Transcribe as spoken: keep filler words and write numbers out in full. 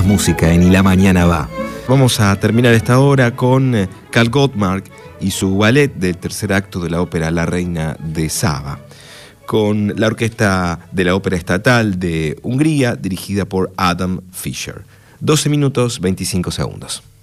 más música en Y la Mañana Va. Vamos a terminar esta hora con Karl Gottmark y su ballet del tercer acto de la ópera La Reina de Saba, con la orquesta de la Ópera Estatal de Hungría, dirigida por Adam Fischer. doce minutos, veinticinco segundos.